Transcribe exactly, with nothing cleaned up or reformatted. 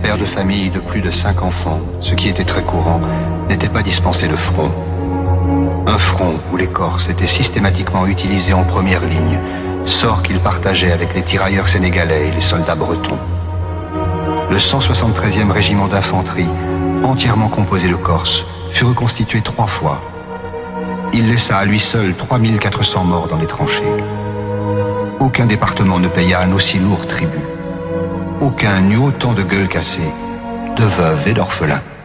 père de famille de plus de cinq enfants, ce qui était très courant, n'était pas dispensé de front. Un front où les Corses étaient systématiquement utilisés en première ligne, sort qu'ils partageaient avec les tirailleurs sénégalais et les soldats bretons. Le cent soixante-treizième régiment d'infanterie, entièrement composé de Corses, fut reconstitué trois fois. Il laissa à lui seul trois mille quatre cents morts dans les tranchées. Aucun département ne paya un aussi lourd tribut. Aucun n'eut autant de gueules cassées, de veuves et d'orphelins.